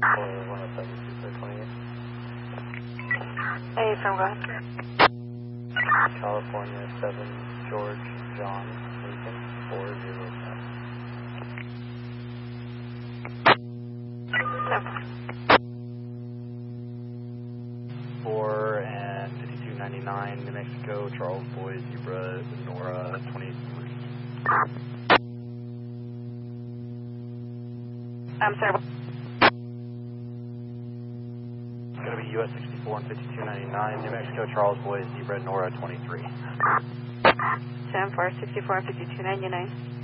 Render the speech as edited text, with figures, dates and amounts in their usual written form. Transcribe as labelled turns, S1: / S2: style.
S1: Hey, from go ahead.
S2: California 7, George, John, Lincoln, 407. 4 and 5299, New Mexico, Charles Boy, Zebra, Nora, 23.
S1: I'm sorry.
S2: It's going to be US 64 and 5299, New Mexico, Charles Boy, Zebra, Nora, 23.
S1: 10-4, 64, 5299.